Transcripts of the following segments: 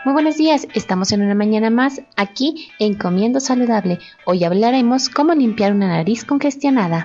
Muy buenos días, estamos en una mañana más aquí en Comiendo Saludable. Hoy hablaremos cómo limpiar una nariz congestionada.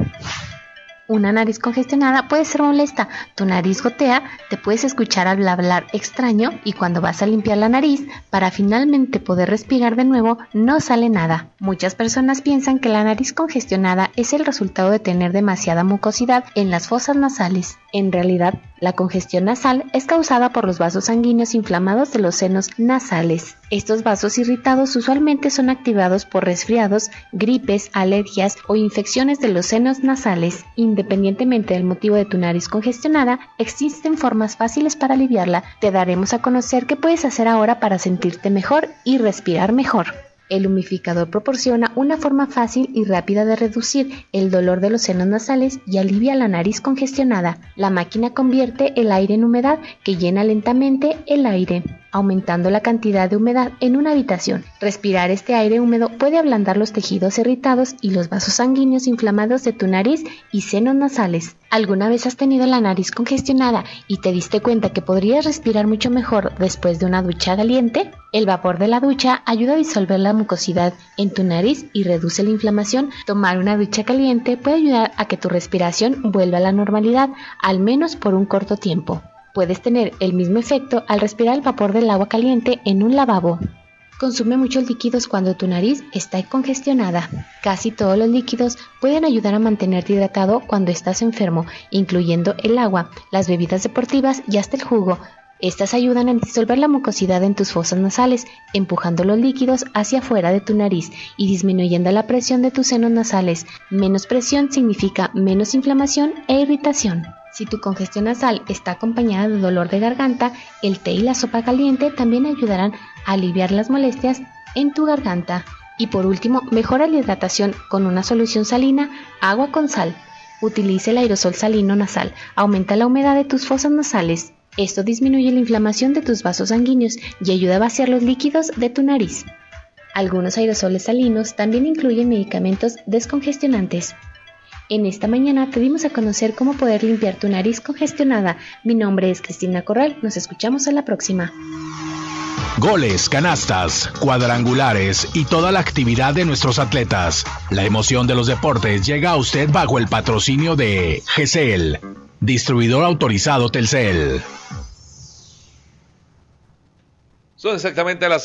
Una nariz congestionada puede ser molesta, tu nariz gotea, te puedes escuchar al hablar extraño y cuando vas a limpiar la nariz para finalmente poder respirar de nuevo no sale nada. Muchas personas piensan que la nariz congestionada es el resultado de tener demasiada mucosidad en las fosas nasales. En realidad, la congestión nasal es causada por los vasos sanguíneos inflamados de los senos nasales. Estos vasos irritados usualmente son activados por resfriados, gripes, alergias o infecciones de los senos nasales. Independientemente del motivo de tu nariz congestionada, existen formas fáciles para aliviarla. Te daremos a conocer qué puedes hacer ahora para sentirte mejor y respirar mejor. El humidificador proporciona una forma fácil y rápida de reducir el dolor de los senos nasales y alivia la nariz congestionada. La máquina convierte el aire en humedad que llena lentamente el aire, aumentando la cantidad de humedad en una habitación. Respirar este aire húmedo puede ablandar los tejidos irritados y los vasos sanguíneos inflamados de tu nariz y senos nasales. ¿Alguna vez has tenido la nariz congestionada y te diste cuenta que podrías respirar mucho mejor después de una ducha caliente? El vapor de la ducha ayuda a disolver la mucosidad en tu nariz y reduce la inflamación. Tomar una ducha caliente puede ayudar a que tu respiración vuelva a la normalidad, al menos por un corto tiempo. Puedes tener el mismo efecto al respirar el vapor del agua caliente en un lavabo. Consume muchos líquidos cuando tu nariz está congestionada. Casi todos los líquidos pueden ayudar a mantenerte hidratado cuando estás enfermo, incluyendo el agua, las bebidas deportivas y hasta el jugo. Estas ayudan a disolver la mucosidad en tus fosas nasales, empujando los líquidos hacia afuera de tu nariz y disminuyendo la presión de tus senos nasales. Menos presión significa menos inflamación e irritación. Si tu congestión nasal está acompañada de dolor de garganta, el té y la sopa caliente también ayudarán a aliviar las molestias en tu garganta. Y por último, mejora la hidratación con una solución salina, agua con sal. Utiliza el aerosol salino nasal, aumenta la humedad de tus fosas nasales. Esto disminuye la inflamación de tus vasos sanguíneos y ayuda a vaciar los líquidos de tu nariz. Algunos aerosoles salinos también incluyen medicamentos descongestionantes. En esta mañana te dimos a conocer cómo poder limpiar tu nariz congestionada. Mi nombre es Cristina Corral, nos escuchamos a la próxima. Goles, canastas, cuadrangulares y toda la actividad de nuestros atletas. La emoción de los deportes llega a usted bajo el patrocinio de GCL, distribuidor autorizado Telcel. Son exactamente las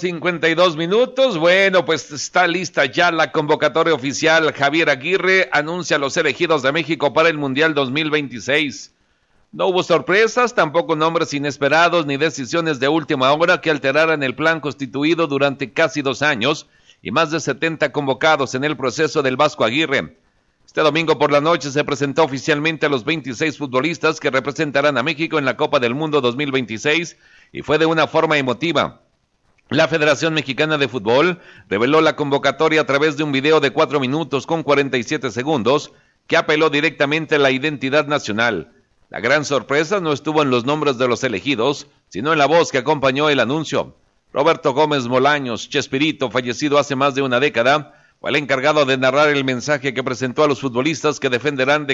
7:52. Bueno, pues está lista ya la convocatoria oficial. Javier Aguirre anuncia a los elegidos de México para el Mundial 2026. No hubo sorpresas, tampoco nombres inesperados ni decisiones de última hora que alteraran el plan constituido durante casi 2 años y más de 70 convocados en el proceso del Vasco Aguirre. Este domingo por la noche se presentó oficialmente a los 26 futbolistas que representarán a México en la Copa del Mundo 2026 y fue de una forma emotiva. La Federación Mexicana de Fútbol reveló la convocatoria a través de un video de 4 minutos con 47 segundos que apeló directamente a la identidad nacional. La gran sorpresa no estuvo en los nombres de los elegidos, sino en la voz que acompañó el anuncio. Roberto Gómez Molaños, Chespirito, fallecido hace más de una década, fue el encargado de narrar el mensaje que presentó a los futbolistas que defenderán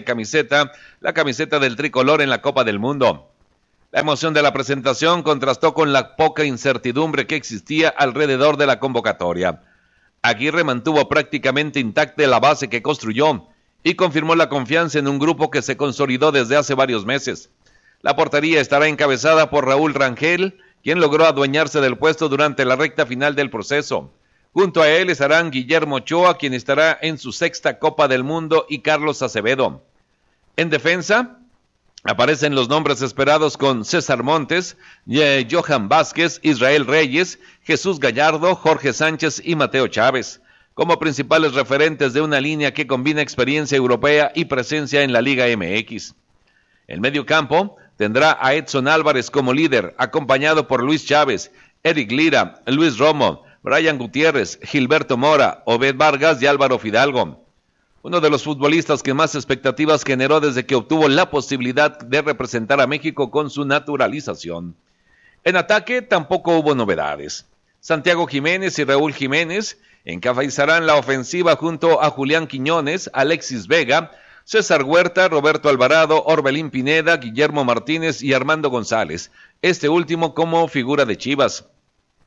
la camiseta del tricolor en la Copa del Mundo. La emoción de la presentación contrastó con la poca incertidumbre que existía alrededor de la convocatoria. Aguirre mantuvo prácticamente intacta la base que construyó y confirmó la confianza en un grupo que se consolidó desde hace varios meses. La portería estará encabezada por Raúl Rangel, quien logró adueñarse del puesto durante la recta final del proceso. Junto a él estarán Guillermo Ochoa, quien estará en su 6ª Copa del Mundo, y Carlos Acevedo. En defensa aparecen los nombres esperados con César Montes, Johan Vázquez, Israel Reyes, Jesús Gallardo, Jorge Sánchez y Mateo Chávez, como principales referentes de una línea que combina experiencia europea y presencia en la Liga MX. El mediocampo tendrá a Edson Álvarez como líder, acompañado por Luis Chávez, Eric Lira, Luis Romo, Brian Gutiérrez, Gilberto Mora, Obed Vargas y Álvaro Fidalgo. Uno de los futbolistas que más expectativas generó desde que obtuvo la posibilidad de representar a México con su naturalización. En ataque tampoco hubo novedades. Santiago Jiménez y Raúl Jiménez encabezarán la ofensiva junto a Julián Quiñones, Alexis Vega, César Huerta, Roberto Alvarado, Orbelín Pineda, Guillermo Martínez y Armando González, este último como figura de Chivas.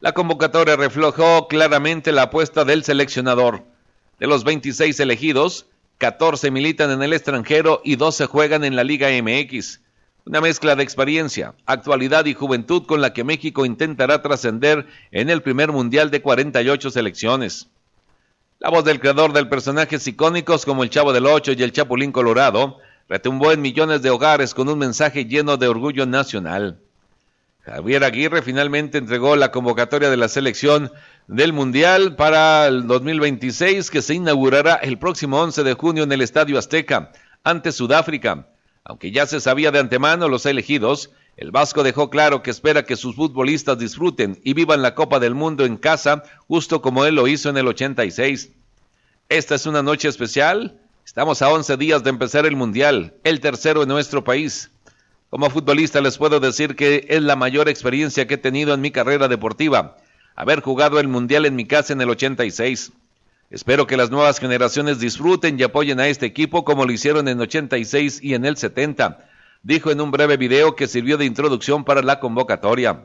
La convocatoria reflejó claramente la apuesta del seleccionador. De los 26 elegidos, 14 militan en el extranjero y 12 juegan en la Liga MX. Una mezcla de experiencia, actualidad y juventud con la que México intentará trascender en el primer mundial de 48 selecciones. La voz del creador de personajes icónicos como el Chavo del Ocho y el Chapulín Colorado retumbó en millones de hogares con un mensaje lleno de orgullo nacional. Javier Aguirre finalmente entregó la convocatoria de la selección del Mundial para el 2026 que se inaugurará el próximo 11 de junio en el Estadio Azteca ante Sudáfrica. Aunque ya se sabía de antemano los elegidos, el vasco dejó claro que espera que sus futbolistas disfruten y vivan la Copa del Mundo en casa, justo como él lo hizo en el 86. Esta es una noche especial. Estamos a 11 días de empezar el Mundial, el tercero en nuestro país. Como futbolista les puedo decir que es la mayor experiencia que he tenido en mi carrera deportiva, haber jugado el Mundial en mi casa en el 86. Espero que las nuevas generaciones disfruten y apoyen a este equipo como lo hicieron en 86 y en el 70, dijo en un breve video que sirvió de introducción para la convocatoria.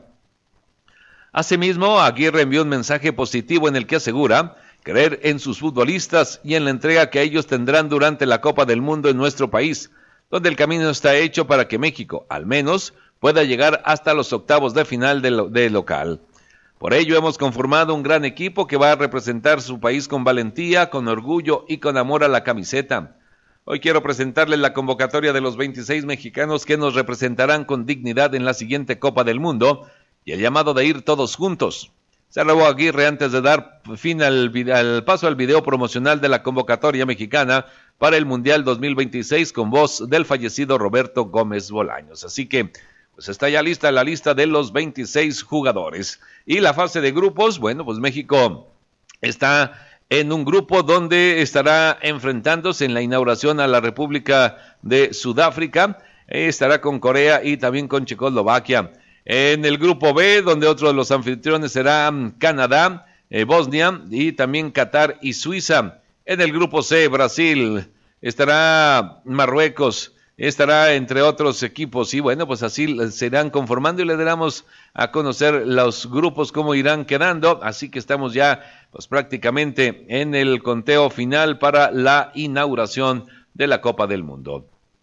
Asimismo, Aguirre envió un mensaje positivo en el que asegura creer en sus futbolistas y en la entrega que ellos tendrán durante la Copa del Mundo en nuestro país, donde el camino está hecho para que México, al menos, pueda llegar hasta los octavos de final de local. Por ello hemos conformado un gran equipo que va a representar su país con valentía, con orgullo y con amor a la camiseta. Hoy quiero presentarles la convocatoria de los 26 mexicanos que nos representarán con dignidad en la siguiente Copa del Mundo y el llamado de ir todos juntos. Se reveló Aguirre antes de dar fin al paso al video promocional de la convocatoria mexicana para el Mundial 2026 con voz del fallecido Roberto Gómez Bolaños. Así que pues está ya lista la lista de los 26 jugadores. Y la fase de grupos, bueno, pues México está en un grupo donde estará enfrentándose en la inauguración a la República de Sudáfrica. Estará con Corea y también con Checoslovaquia. En el grupo B, donde otro de los anfitriones será Canadá, Bosnia y también Qatar y Suiza. En el grupo C, Brasil, estará Marruecos, estará entre otros equipos y bueno, pues así se irán conformando y le daremos a conocer los grupos cómo irán quedando, así que estamos ya pues prácticamente en el conteo final para la inauguración de la Copa del Mundo.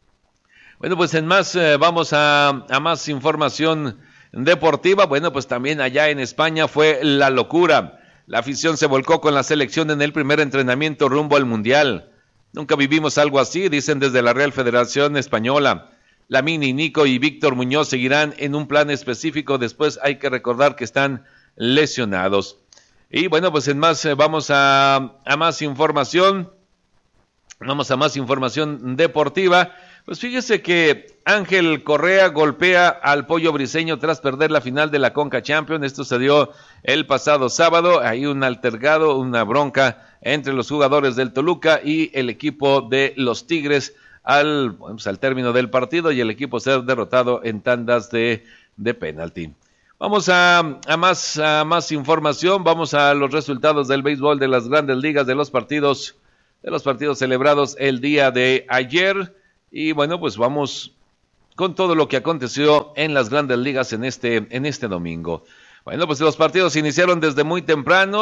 Bueno, pues en más, vamos a más información deportiva. Bueno, pues también allá en España fue la locura. La afición se volcó con la selección en el primer entrenamiento rumbo al Mundial. Nunca vivimos algo así, dicen desde la Real Federación Española. Lamini, Nico y Víctor Muñoz seguirán en un plan específico. Después hay que recordar que están lesionados. Y bueno, pues en más, vamos a más información. Vamos a más información deportiva. Pues fíjese que Ángel Correa golpea al Pollo Briseño tras perder la final de la Conca Champions. Esto se dio el pasado sábado. Hay un altercado, una bronca entre los jugadores del Toluca y el equipo de los Tigres al término del partido y el equipo ser derrotado en tandas de penalti. Vamos a más información. Vamos a los resultados del béisbol de las Grandes Ligas de los partidos celebrados el día de ayer. Y bueno, pues vamos con todo lo que aconteció en las Grandes Ligas en este domingo. Bueno, pues los partidos iniciaron desde muy temprano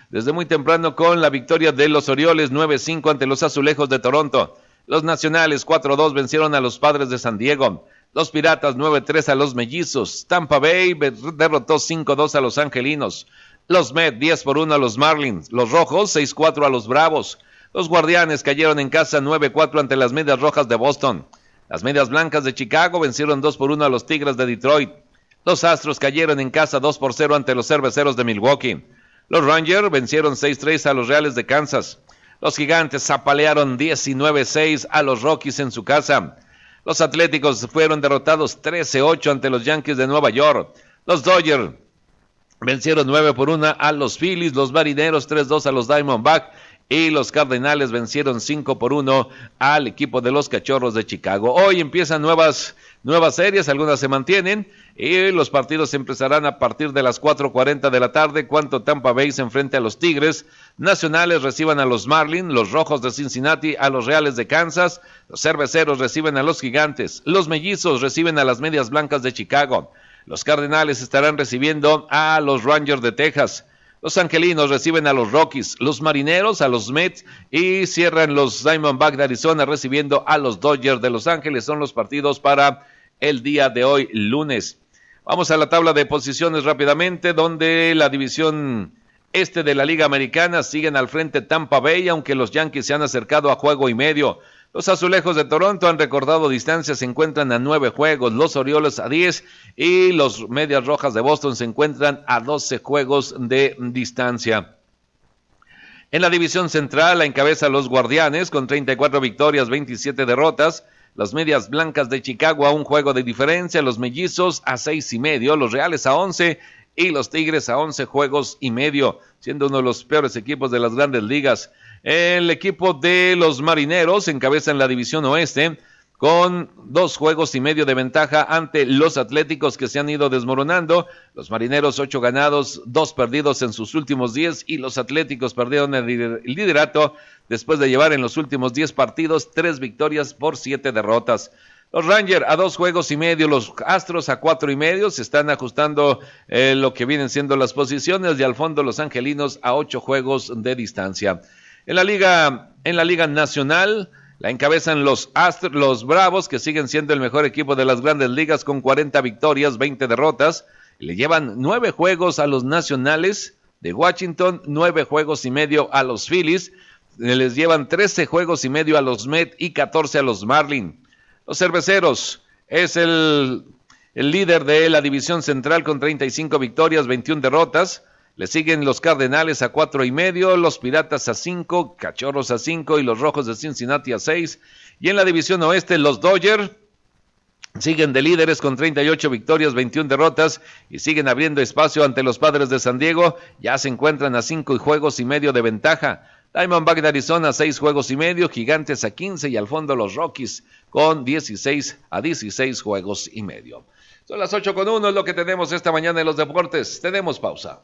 con la victoria de los Orioles 9-5 ante los Azulejos de Toronto. Los Nacionales 4-2 vencieron a los Padres de San Diego. Los Piratas 9-3 a los Mellizos. Tampa Bay derrotó 5-2 a los Angelinos. Los Mets 10-1 a los Marlins. Los Rojos 6-4 a los Bravos. Los Guardianes cayeron en casa 9-4 ante las Medias Rojas de Boston. Las Medias Blancas de Chicago vencieron 2-1 a los Tigres de Detroit. Los Astros cayeron en casa 2-0 ante los Cerveceros de Milwaukee. Los Rangers vencieron 6-3 a los Reales de Kansas. Los Gigantes apalearon 19-6 a los Rockies en su casa. Los Atléticos fueron derrotados 13-8 ante los Yankees de Nueva York. Los Dodgers vencieron 9-1 a los Phillies. Los Marineros 3-2 a los Diamondbacks. Y los Cardenales vencieron 5-1 al equipo de los Cachorros de Chicago. Hoy empiezan nuevas series, algunas se mantienen, y los partidos empezarán a partir de las 4:40 de la tarde, cuando Tampa Bay se enfrente a los Tigres. Nacionales reciban a los Marlins, los Rojos de Cincinnati a los Reales de Kansas, los Cerveceros reciben a los Gigantes, los Mellizos reciben a las Medias Blancas de Chicago. Los Cardenales estarán recibiendo a los Rangers de Texas. Los Angelinos reciben a los Rockies, los Marineros a los Mets y cierran los Diamondbacks de Arizona recibiendo a los Dodgers de Los Ángeles. Son los partidos para el día de hoy, lunes. Vamos a la tabla de posiciones rápidamente, donde la división este de la Liga Americana siguen al frente Tampa Bay, aunque los Yankees se han acercado a juego y medio. Los Azulejos de Toronto han recortado distancia, se encuentran a 9 juegos, los Orioles a 10 y los Medias Rojas de Boston se encuentran a 12 juegos de distancia. En la división central la encabeza los Guardianes con 34 victorias, 27 derrotas. Las Medias Blancas de Chicago a un juego de diferencia, los Mellizos a 6.5, los Reales a 11 y los Tigres a 11 juegos y medio, siendo uno de los peores equipos de las grandes ligas. El equipo de los Marineros encabeza en la división oeste con 2 juegos y medio de ventaja ante los Atléticos que se han ido desmoronando. Los Marineros 8 ganados, 2 perdidos en sus últimos 10 y los Atléticos perdieron el liderato después de llevar en los últimos 10 partidos 3 victorias por 7 derrotas. Los Rangers a 2 juegos y medio, los Astros a 4 y medio, se están ajustando lo que vienen siendo las posiciones y al fondo los Angelinos a 8 juegos de distancia. En la Liga Nacional la encabezan los Bravos, que siguen siendo el mejor equipo de las grandes ligas con 40 victorias, 20 derrotas. Le llevan 9 juegos a los Nacionales de Washington, 9 juegos y medio a los Phillies. Les llevan 13 juegos y medio a los Mets y 14 a los Marlins. Los Cerveceros es el líder de la división central con 35 victorias, 21 derrotas. Le siguen los Cardenales a 4 y medio, los Piratas a 5, Cachorros a 5 y los Rojos de Cincinnati a 6. Y en la división oeste, los Dodgers siguen de líderes con 38 victorias, 21 derrotas y siguen abriendo espacio ante los Padres de San Diego. Ya se encuentran a 5 juegos y medio de ventaja. Diamondback de Arizona a 6 juegos y medio, Gigantes a 15 y al fondo los Rockies con 16 juegos y medio. Son las 8:01, es lo que tenemos esta mañana en los deportes. Tenemos pausa.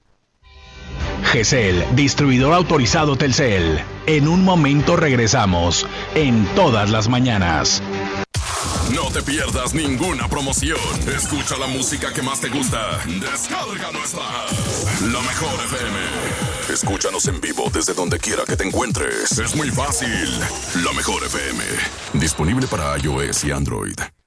GESEL, distribuidor autorizado Telcel. En un momento regresamos en Todas las Mañanas. No te pierdas ninguna promoción. Escucha la música que más te gusta. Descarga nuestra app, La Mejor FM. Escúchanos en vivo desde donde quiera que te encuentres. Es muy fácil. La Mejor FM. Disponible para iOS y Android.